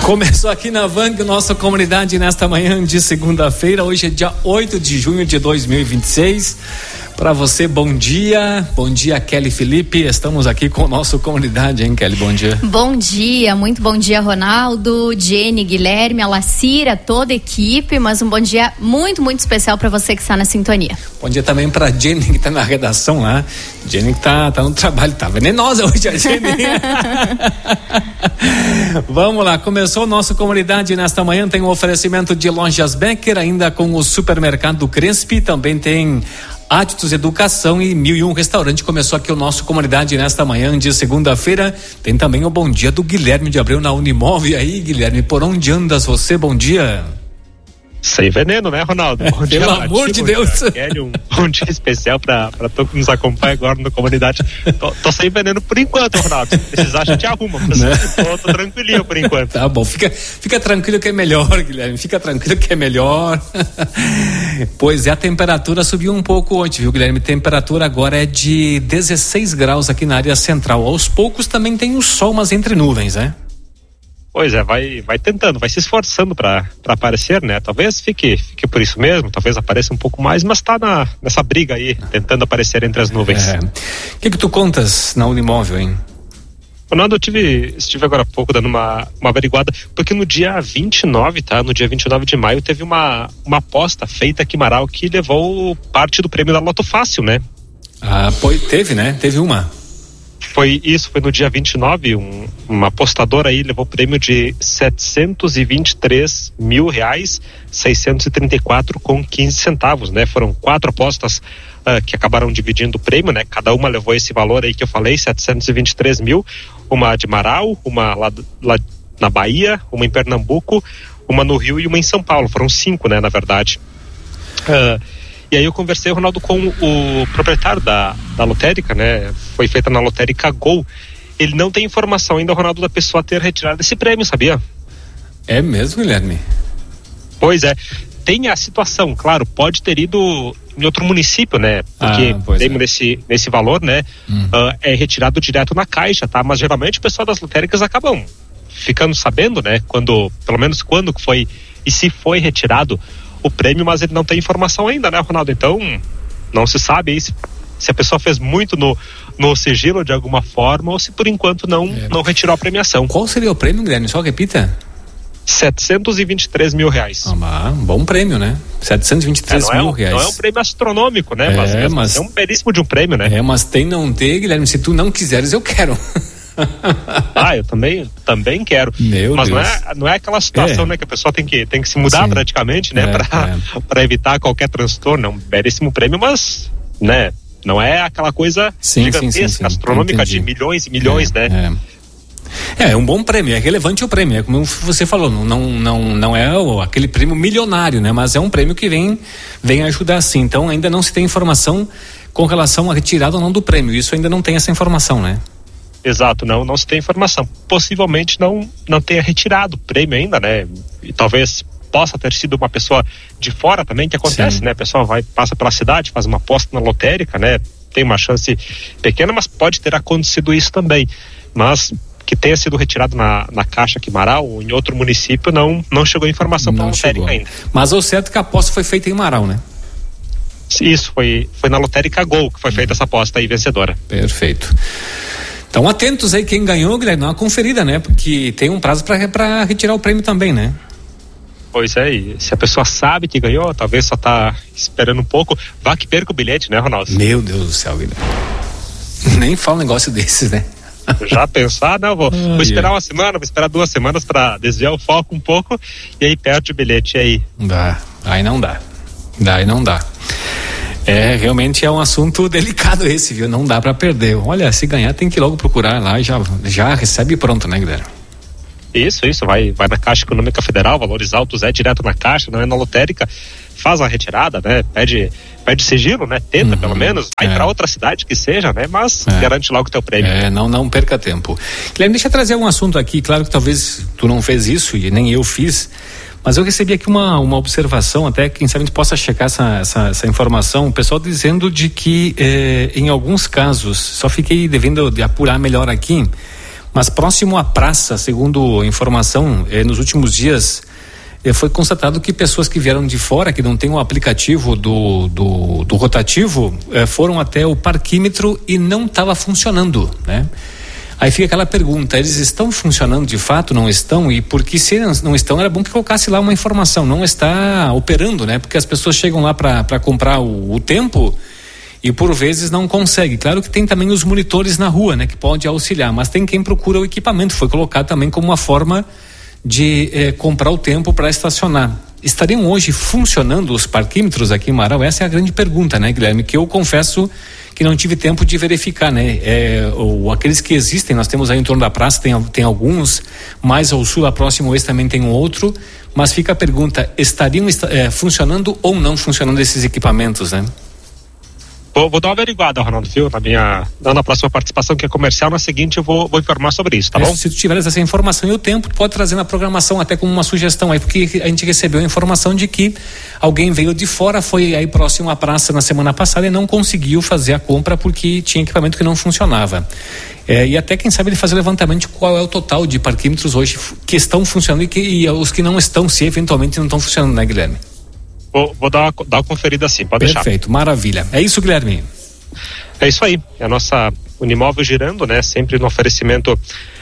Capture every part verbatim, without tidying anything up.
Começou aqui na Vang, nossa comunidade, nesta manhã de segunda-feira. Hoje é dia oito de junho de dois mil e vinte e seis. Para você, bom dia. Bom dia, Kelly Felipe. Estamos aqui com a nossa comunidade, hein, Kelly? Bom dia. Bom dia, muito bom dia, Ronaldo, Jenny, Guilherme, a Lacira, toda a equipe. Mas um bom dia muito, muito especial para você que está na sintonia. Bom dia também para Jenny, que está na redação lá. Jenny que está tá no trabalho, tá venenosa hoje a Jenny. Vamos lá, começou a nossa comunidade nesta manhã. Tem um oferecimento de Lojas Becker, ainda com o supermercado Crespi. Também tem Hábitos Educação e Mil e Um Restaurante. Começou aqui o nosso comunidade nesta manhã de segunda-feira. Tem também o bom dia do Guilherme de Abreu na Unimove. E aí, Guilherme, por onde andas você? Bom dia. Sem veneno, né, Ronaldo? Bom dia, pelo amor de Deus. Kelly, um bom dia especial para todo que nos acompanha agora na comunidade. Tô, tô sem veneno por enquanto, Ronaldo. Se precisar, a gente arruma. Mas né? tô, tô tranquilinho por enquanto. Tá bom, fica, fica tranquilo que é melhor, Guilherme. Fica tranquilo que é melhor. Pois é, a temperatura subiu um pouco ontem, viu, Guilherme? Temperatura agora é de dezesseis graus aqui na área central. Aos poucos também tem o sol, mas entre nuvens, né? Pois é, vai, vai tentando, vai se esforçando para aparecer, né? Talvez fique, fique por isso mesmo, talvez apareça um pouco mais, mas tá na, nessa briga aí, tentando aparecer entre as nuvens. O é. que que tu contas na Unimóvel, hein? Ronaldo, eu tive, estive agora há pouco dando uma, uma averiguada, porque no dia vinte e nove, tá? No dia vinte e nove de maio teve uma, uma aposta feita aqui em Marau que levou parte do prêmio da Loto Fácil, né? Ah, pois teve, né? Teve uma. Foi isso, foi no dia vinte e nove, um, uma apostadora aí levou prêmio de setecentos e vinte e três mil reais, seiscentos e trinta e quatro com quinze centavos, né? Foram quatro apostas uh, que acabaram dividindo o prêmio, né? Cada uma levou esse valor aí que eu falei, setecentos e vinte e três mil, uma de Marau, uma lá, lá na Bahia, uma em Pernambuco, uma no Rio e uma em São Paulo. Foram cinco, né, na verdade. Uh, E aí eu conversei, Ronaldo, com o proprietário da, da lotérica, né? Foi feita na lotérica Gol. Ele não tem informação ainda, Ronaldo, da pessoa ter retirado esse prêmio, sabia? É mesmo, Guilherme? Pois é. Tem a situação, claro, pode ter ido em outro município, né? Porque ah, prêmio é. nesse, nesse valor, né? Hum. Uh, é retirado direto na caixa, tá? Mas geralmente o pessoal das lotéricas acabam ficando sabendo, né? Quando, pelo menos quando foi e se foi retirado o prêmio, mas ele não tem informação ainda, né, Ronaldo? Então, não se sabe aí se, se a pessoa fez muito no, no sigilo de alguma forma ou se por enquanto não, é. não retirou a premiação. Qual seria o prêmio, Guilherme? Só repita. setecentos e vinte e três mil reais. Ah, um bom prêmio, né? setecentos e vinte e três é, mil é um, reais. Não é um prêmio astronômico, né? É, mas, mas, mas é um belíssimo de um prêmio, né? É, mas tem não ter, Guilherme, se tu não quiseres, eu quero. Ah, eu também, também quero. Meu Mas Deus. Não é, não é aquela situação, é. né, que a pessoa tem que, tem que se mudar Sim. praticamente, né, é, para é. para evitar qualquer transtorno. É um belíssimo prêmio, mas, né, não é aquela coisa sim, gigantesca, sim, sim, sim. astronômica de milhões e milhões, é, né? É. É, é um bom prêmio, é relevante o prêmio, é como você falou, não, não, não é aquele prêmio milionário, né, mas é um prêmio que vem, vem ajudar sim. Então ainda não se tem informação com relação à retirada ou não do prêmio, isso ainda não tem essa informação, né? Exato, não, não se tem informação. Possivelmente não, não tenha retirado o prêmio ainda, né? E talvez possa ter sido uma pessoa de fora também, que acontece, Sim. né? A pessoa vai, passa pela cidade, faz uma aposta na lotérica, né? Tem uma chance pequena, mas pode ter acontecido isso também. Mas que tenha sido retirado na, na Caixa aqui em Marau ou em outro município, não, não chegou informação para a lotérica ainda. Mas o certo é que a aposta foi feita em Marau, né? Isso, foi, foi na lotérica Gol que foi feita essa aposta aí vencedora. Perfeito. Então atentos aí, quem ganhou, Guilherme, dá uma conferida, né? Porque tem um prazo para retirar o prêmio também, né? Pois é, e se a pessoa sabe que ganhou, talvez só tá esperando um pouco, vá que perca o bilhete, né, Ronaldo? Meu Deus do céu, Guilherme. Nem fala um negócio desses, né? Já pensar, não, vou, oh, vou esperar yeah. uma semana, vou esperar duas semanas para desviar o foco um pouco e aí perde o bilhete, e aí? Dá, aí não dá, daí não dá. É, realmente é um assunto delicado esse, viu? Não dá pra perder. Olha, se ganhar tem que logo procurar lá e já, já recebe pronto, né, Guilherme? Isso, isso, vai, vai na Caixa Econômica Federal, valores altos é direto na Caixa, não é na lotérica, faz a retirada, né? Pede, pede sigilo, né? Tenta, uhum, pelo menos, vai é. pra outra cidade que seja, né? Mas é. garante logo o teu prêmio. É, não, não perca tempo. Guilherme, deixa eu trazer um assunto aqui, claro que talvez tu não fez isso e nem eu fiz, mas eu recebi aqui uma, uma observação, até quem sabe a gente possa checar essa, essa, essa informação, o pessoal dizendo de que eh, em alguns casos, só fiquei devendo de apurar melhor aqui, Mas próximo à praça, segundo informação, eh, nos últimos dias eh, foi constatado que pessoas que vieram de fora, que não tem o aplicativo do, do, do rotativo, eh, foram até o parquímetro e não estava funcionando, né? Aí fica aquela pergunta, eles estão funcionando de fato, não estão? E porque se não estão, era bom que colocasse lá uma informação, não está operando, né? Porque as pessoas chegam lá para comprar o, o tempo e por vezes não consegue. Claro que tem também os monitores na rua, né? Que pode auxiliar, mas tem quem procura o equipamento, foi colocado também como uma forma de eh, comprar o tempo para estacionar. Estariam hoje funcionando os parquímetros aqui em Marau? Essa é a grande pergunta, né, Guilherme? Que eu confesso que não tive tempo de verificar, né? É, ou, aqueles que existem, nós temos aí em torno da praça, tem, tem alguns, mais ao sul, a próximo oeste também tem um outro, mas fica a pergunta, estariam é, funcionando ou não funcionando esses equipamentos, né? Vou, vou dar uma averiguada, Ronaldo, viu? Na minha, na próxima participação, que é comercial, na seguinte eu vou, vou informar sobre isso, tá é, bom? Se tu tiveres essa informação e o tempo, pode trazer na programação até como uma sugestão aí, porque a gente recebeu a informação de que alguém veio de fora, foi aí próximo à praça na semana passada e não conseguiu fazer a compra porque tinha equipamento que não funcionava. É, e até quem sabe ele fazer levantamento de qual é o total de parquímetros hoje que estão funcionando e, que, e os que não estão, se eventualmente não estão funcionando, né, Guilherme? Vou, vou dar, uma, dar uma conferida assim, pode deixar. Perfeito, maravilha. É isso, Guilherme? É isso aí, é a nossa Unimóvel girando, né? Sempre no oferecimento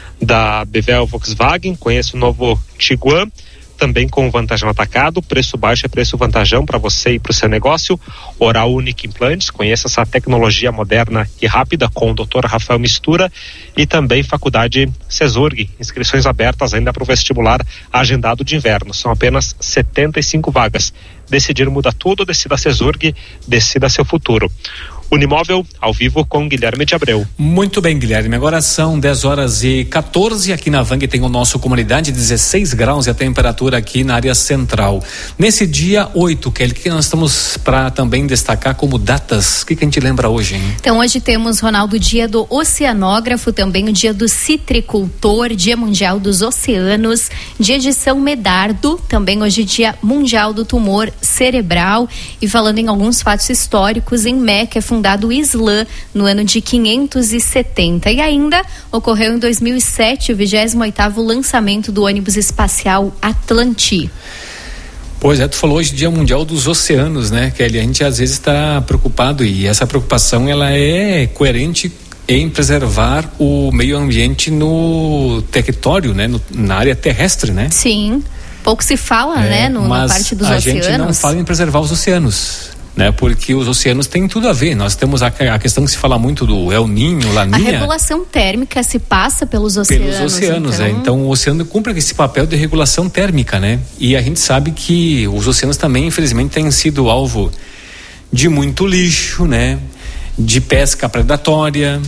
da Bevel Volkswagen, conheça o novo Tiguan, também com vantagem no atacado, preço baixo é preço vantajão para você e para o seu negócio. Oral Unique Implantes, conheça essa tecnologia moderna e rápida com o doutor Rafael Mistura, e também Faculdade Cesurg, inscrições abertas ainda para o vestibular agendado de inverno, são apenas setenta e cinco vagas. Decidir muda tudo, decida Cesurg, decida seu futuro. Unimóvel, ao vivo com Guilherme de Abreu. Muito bem, Guilherme. Agora são dez horas e quatorze. Aqui na Vang tem o nosso Comunidade, dezesseis graus e a temperatura aqui na área central. Nesse dia oito, Kelly, que nós estamos para também destacar como datas? O que, que a gente lembra hoje, hein? Então, hoje temos, Ronaldo, o dia do oceanógrafo, também o dia do citricultor, dia mundial dos oceanos, dia de São Medardo, também hoje dia mundial do tumor cerebral. E falando em alguns fatos históricos, em Meca é fundado o Islã no ano de quinhentos e setenta. E ainda ocorreu em dois mil e sete o vigésimo oitavo lançamento do ônibus espacial Atlanti. Pois é, tu falou hoje Dia Mundial dos Oceanos, né, Kelly? A gente às vezes está preocupado e essa preocupação ela é coerente em preservar o meio ambiente no território, né, no, na área terrestre, né? Sim, pouco se fala, é, né, no, na parte dos a oceanos. A gente não fala em preservar os oceanos, né? Porque os oceanos têm tudo a ver. Nós temos a, a questão que se fala muito do El Niño, Laninha. A regulação térmica se passa pelos oceanos. Pelos oceanos, então... é. Então o oceano cumpre esse papel de regulação térmica, né? E a gente sabe que os oceanos também, infelizmente, têm sido alvo de muito lixo, né? De pesca predatória,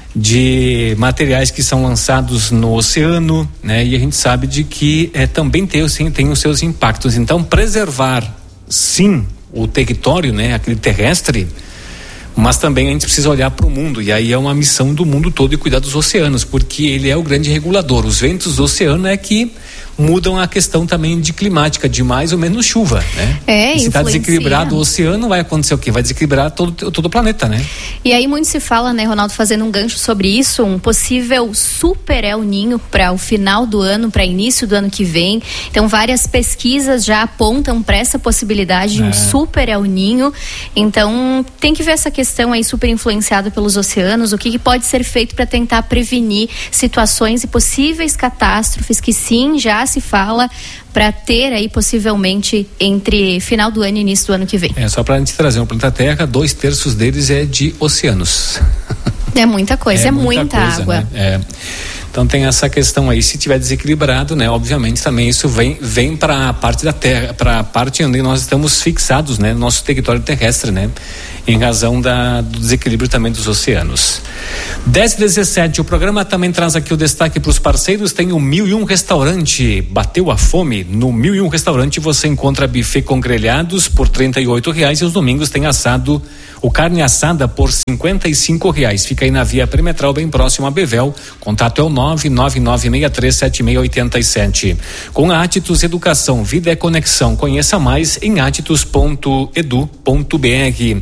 de materiais que são lançados no oceano, né? E a gente sabe de que é, também tem, sim, tem os seus impactos. Então preservar, sim, o território, né, aquele terrestre, mas também a gente precisa olhar para o mundo, e aí é uma missão do mundo todo e cuidar dos oceanos, porque ele é o grande regulador. Os ventos do oceano é que mudam a questão também de climática, de mais ou menos chuva, né? É, e se está desequilibrado o oceano, vai acontecer o quê? Vai desequilibrar todo, todo o planeta, né? E aí muito se fala, né, Ronaldo, fazendo um gancho sobre isso, um possível super El Niño para o final do ano, para início do ano que vem. Então várias pesquisas já apontam para essa possibilidade de é. um super El Niño. Então tem que ver essa questão aí super influenciada pelos oceanos, o que, que pode ser feito para tentar prevenir situações e possíveis catástrofes que sim, já se fala para ter aí possivelmente entre final do ano e início do ano que vem. É, só para a gente trazer um planeta Terra, dois terços deles é de oceanos. É muita coisa, é, é muita, muita coisa, água. Né? É. Então tem essa questão aí, se tiver desequilibrado, né, obviamente também isso vem, vem para a parte da Terra, para a parte onde nós estamos fixados, né, no nosso território terrestre, né, em razão da, do desequilíbrio também dos oceanos. dez e dezessete, o programa também traz aqui o destaque para os parceiros. Tem o Mil e Um Restaurante, bateu a fome? No Mil e Um Restaurante você encontra buffet com grelhados por trinta e oito reais e os domingos tem assado, o carne assada por cinquenta e cinco reais. Fica aí na Via Perimetral, bem próximo a Bevel. Contato é o nove nove nove seis três sete seis oito sete. Com a Atitus Educação, Vida é Conexão. Conheça mais em atitus ponto edu ponto br.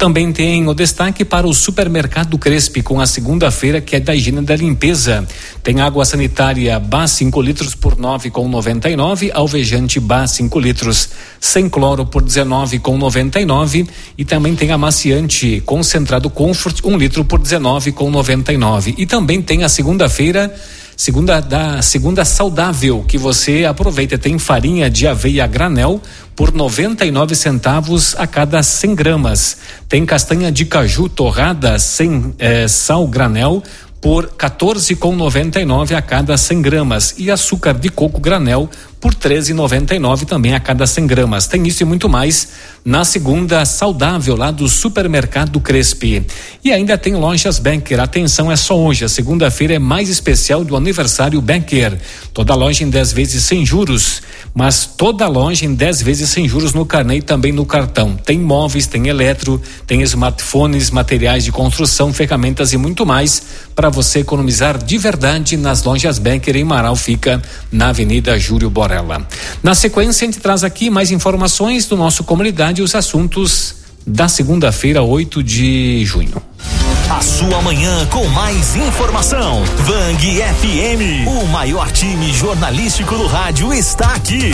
Também tem o destaque para o Supermercado Crespi, com a segunda-feira, que é da higiene da limpeza. Tem água sanitária B A cinco litros por nove reais e noventa e nove centavos, alvejante B A cinco litros sem cloro por dezenove reais e noventa e nove centavos, e também tem amaciante concentrado Comfort um litro por dezenove reais e noventa e nove centavos. E também tem a segunda-feira, segunda da segunda saudável, que você aproveita. Tem farinha de aveia granel por noventa e nove centavos a cada cem gramas. Tem castanha de caju torrada sem eh, sal granel por quatorze reais e noventa e nove centavos a cada cem gramas, e açúcar de coco granel por treze reais e noventa e nove centavos também a cada cem gramas. Tem isso e muito mais na segunda saudável lá do Supermercado Crespi. E ainda tem Lojas Becker. Atenção, é só hoje. A segunda-feira é mais especial do aniversário Becker. Toda loja em dez vezes sem juros, mas toda loja em dez vezes sem juros no carnê e também no cartão. Tem móveis, tem eletro, tem smartphones, materiais de construção, ferramentas e muito mais para você economizar de verdade nas Lojas Becker. Em Marau, fica na Avenida Júlio Borel. Na sequência, a gente traz aqui mais informações do nosso Comunidade e os assuntos da segunda-feira, oito de junho. A sua manhã com mais informação. Vang F M, o maior time jornalístico do rádio, está aqui.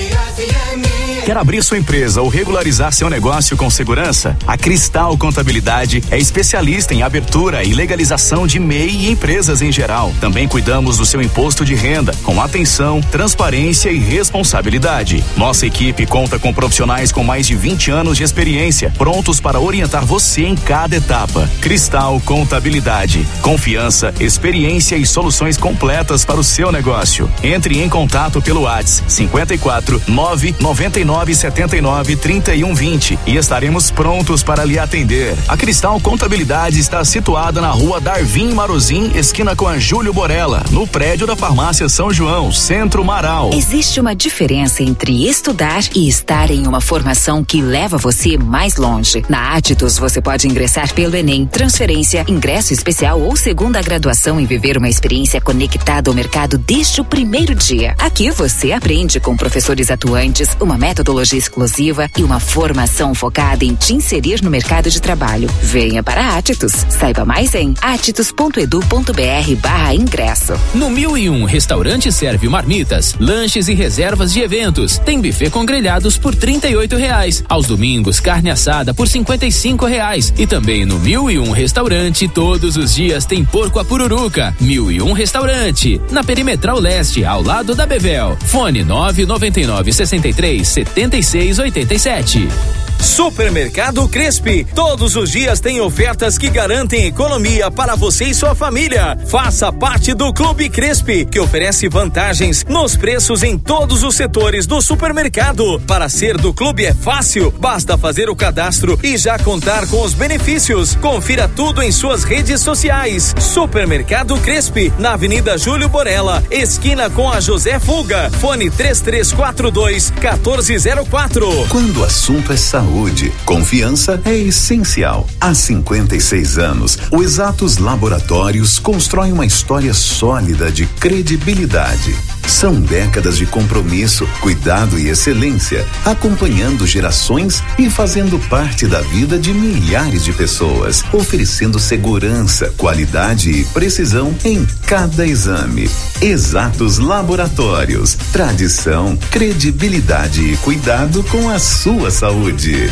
Quer abrir sua empresa ou regularizar seu negócio com segurança? A Cristal Contabilidade é especialista em abertura e legalização de M E I e empresas em geral. Também cuidamos do seu imposto de renda, com atenção, transparência e responsabilidade. Nossa equipe conta com profissionais com mais de vinte anos de experiência, prontos para orientar você em cada etapa. Cristal Contabilidade, confiança, experiência e soluções completas para o seu negócio. Entre em contato pelo WhatsApp cinquenta e quatro, nove noventa e nove, setenta e nove, trinta e um, vinte e estaremos prontos para lhe atender. A Cristal Contabilidade está situada na rua Darvin Marozin, esquina com a Júlio Borella, no prédio da Farmácia São João, Centro Marau. Existe uma diferença entre estudar e estar em uma formação que leva você mais longe. Na Atitus você pode ingressar pelo Enem, transferência, ingresso especial ou segunda graduação e viver uma experiência conectada ao mercado desde o primeiro dia. Aqui você aprende com professores atuantes, uma metodologia exclusiva e uma formação focada em te inserir no mercado de trabalho. Venha para a Atitus. Saiba mais em atitus ponto edu ponto br barra ingresso. No mil e um Restaurante serve marmitas, lanches e reservas de eventos. Tem buffet com grelhados por trinta e oito reais. Aos domingos, carne assada por cinquenta e cinco reais. E também no mil e um Restaurante, todos os dias tem porco à pururuca. mil e um Restaurante, na Perimetral Leste, ao lado da Bevel. Fone nove nove nove, sessenta e três, setenta e seis, oitenta e sete. Supermercado Crespi, todos os dias tem ofertas que garantem economia para você e sua família. Faça parte do Clube Crespi, que oferece vantagens nos preços em todos os setores do supermercado. Para ser do clube é fácil, basta fazer o cadastro e já contar com os benefícios. Confira tudo em suas redes sociais. Supermercado Crespi, na Avenida Júlio Borella, esquina com a José Fuga. Fone três três quatro dois, um quatro zero quatro. Quando o assunto é saúde, confiança é essencial. Há cinquenta e seis anos, o Exatos Laboratórios constrói uma história sólida de credibilidade. São décadas de compromisso, cuidado e excelência, acompanhando gerações e fazendo parte da vida de milhares de pessoas, oferecendo segurança, qualidade e precisão em cada exame. Exatos Laboratórios, tradição, credibilidade e cuidado com a sua saúde.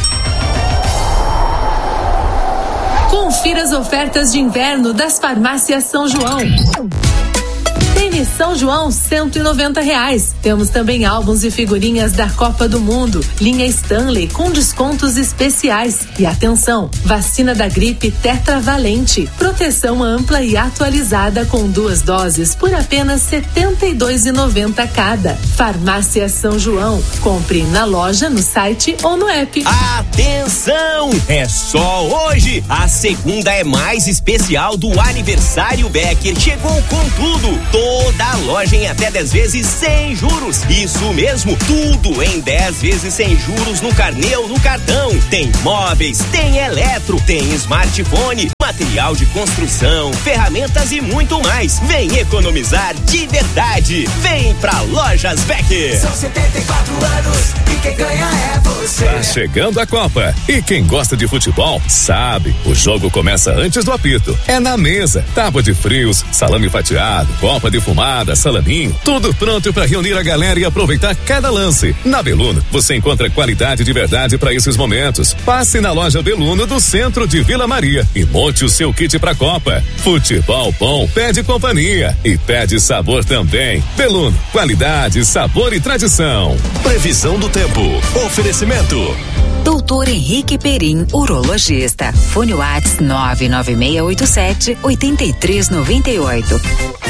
Confira as ofertas de inverno das farmácias São João. Tênis São João, cento e noventa reais. Temos também álbuns e figurinhas da Copa do Mundo, linha Stanley com descontos especiais. E atenção, vacina da gripe tetravalente, proteção ampla e atualizada com duas doses por apenas setenta e dois reais e noventa centavos cada. Farmácia São João, compre na loja, no site ou no app. Atenção, é só hoje. A segunda é mais especial do aniversário Becker. Chegou com tudo. Toda a loja em até dez vezes sem juros. Isso mesmo, tudo em dez vezes sem juros no carnê ou no cartão. Tem móveis, tem eletro, tem smartphone, material material de construção, ferramentas e muito mais. Vem economizar de verdade. Vem pra Lojas Becker. São setenta e quatro anos e quem ganha é você. Tá chegando a Copa e quem gosta de futebol sabe, o jogo começa antes do apito. É na mesa, tábua de frios, salame fatiado, copa defumada, salaminho, tudo pronto para reunir a galera e aproveitar cada lance. Na Beluno, você encontra qualidade de verdade para esses momentos. Passe na loja Beluno do centro de Vila Maria e monte o seu kit pra Copa. Futebol bom pede companhia e pede sabor também. Beluno, qualidade, sabor e tradição. Previsão do tempo. Oferecimento. Doutor Henrique Perim, urologista. Fone Whats nove nove seis oito sete oito três nove oito.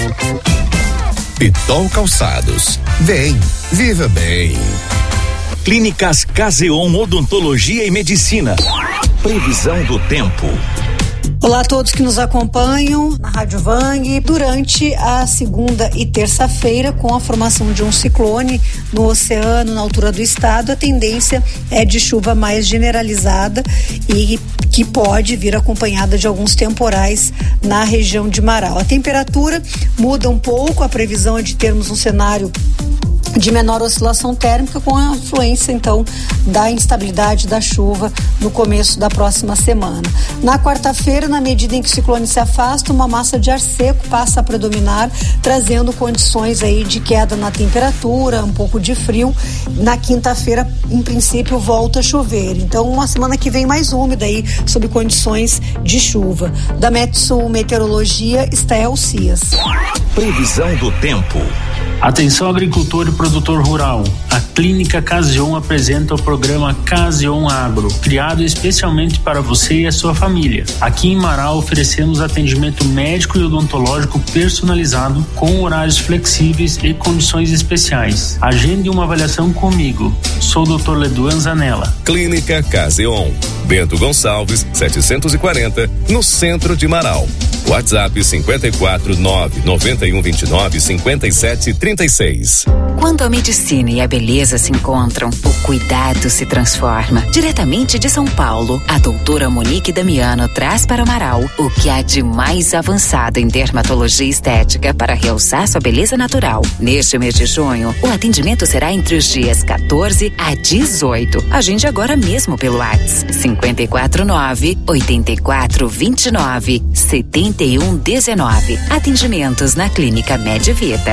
Pitol Calçados. Vem, viva bem. Clínicas Caseon Odontologia e Medicina. Previsão do tempo. Olá a todos que nos acompanham na Rádio Vang. Durante a segunda e terça-feira, com a formação de um ciclone no oceano, na altura do estado, a tendência é de chuva mais generalizada e que pode vir acompanhada de alguns temporais na região de Marau. A temperatura muda um pouco, a previsão é de termos um cenário de menor oscilação térmica, com a influência então da instabilidade da chuva no começo da próxima semana. Na quarta-feira, na medida em que o ciclone se afasta, uma massa de ar seco passa a predominar, trazendo condições aí de queda na temperatura, um pouco de frio. Na quinta-feira, em princípio, volta a chover. Então, uma semana que vem mais úmida aí, sob condições de chuva. Da Metsul Meteorologia, Estael Cias. Previsão do tempo. Atenção agricultor e produtor rural. A Clínica Caseon apresenta o programa Caseon Agro, criado especialmente para você e a sua família. Aqui em Marau oferecemos atendimento médico e odontológico personalizado, com horários flexíveis e condições especiais. Agende uma avaliação comigo. Sou o doutor Leduan Zanella. Clínica Caseon, Bento Gonçalves, setecentos e quarenta, no centro de Marau. WhatsApp cinco quatro nove nove um dois nove cinco sete três seis. Quando a medicina e a beleza se encontram, o cuidado se transforma. Diretamente de São Paulo, a doutora Monique Damiano traz para Marau o que há de mais avançado em dermatologia estética para realçar sua beleza natural. Neste mês de junho, o atendimento será entre os dias quatorze a dezoito. Agende agora mesmo pelo WhatsApp cinco quatro nove oito quatro dois nove sete um um nove. Atendimentos na Clínica Medvita.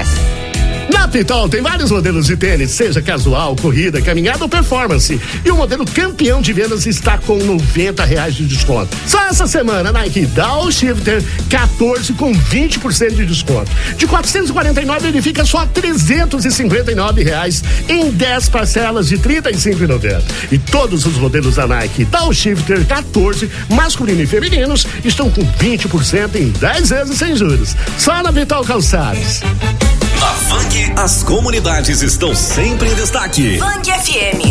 Na Pitol tem vários modelos de tênis, seja casual, corrida, caminhada ou performance. E o modelo campeão de vendas está com noventa reais de desconto. Só essa semana, Nike Downshifter quatorze com vinte por cento de desconto. De quatrocentos e quarenta e nove ele fica só trezentos e cinquenta e nove reais em dez parcelas de trinta e cinco reais e noventa centavos. E todos os modelos da Nike Downshifter quatorze, masculino e femininos, estão com vinte por cento em dez vezes sem juros. Só na Pitol Calçados. Na Vang, as comunidades estão sempre em destaque. Vang F M.